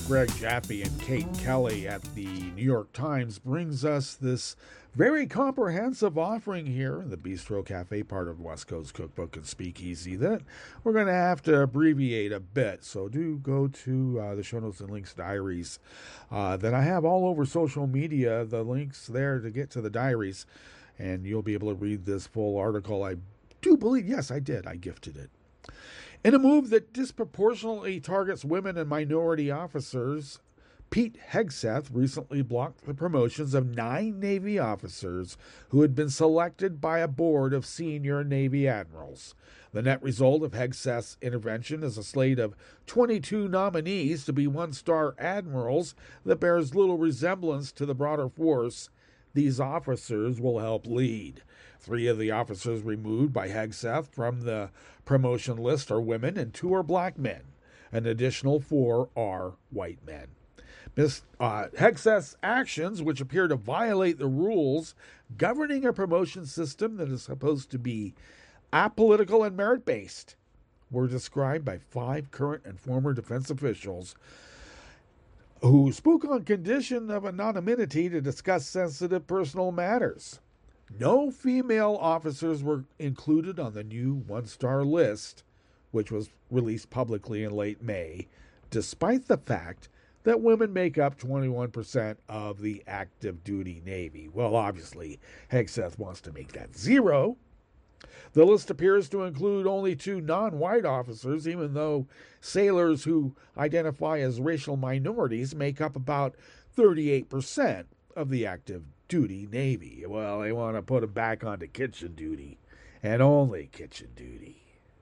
Greg Jaffe and Kate Kelly at the New York Times brings us this very comprehensive offering here in the Bistro Cafe, part of West Coast Cookbook and Speakeasy, that we're going to have to abbreviate a bit. So do go to the show notes and links diaries that I have all over social media, the links there to get to the diaries, and you'll be able to read this full article. I do believe, yes, I did. I gifted it. In a move that disproportionately targets women and minority officers, Pete Hegseth recently blocked the promotions of 9 Navy officers who had been selected by a board of senior Navy admirals. The net result of Hegseth's intervention is a slate of 22 nominees to be one-star admirals that bears little resemblance to the broader force these officers will help lead. 3 of the officers removed by Hegseth from the promotion list are women and 2 are black men. An additional 4 are white men. Hegseth's actions, which appear to violate the rules governing a promotion system that is supposed to be apolitical and merit-based, were described by 5 current and former defense officials who spoke on condition of anonymity to discuss sensitive personal matters. No female officers were included on the new one-star list, which was released publicly in late May, despite the fact that women make up 21% of the active duty Navy. Well, obviously, Hegseth wants to make that 0. The list appears to include only 2 non-white officers, even though sailors who identify as racial minorities make up about 38% of the active duty Navy. Well, they want to put them back onto kitchen duty, and only kitchen duty.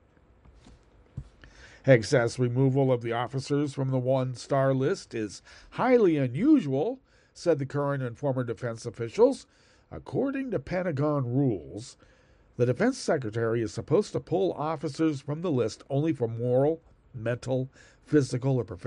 Hegseth's removal of the officers from the one-star list is highly unusual, said the current and former defense officials. According to Pentagon rules, the defense secretary is supposed to pull officers from the list only for moral, mental, physical, or professional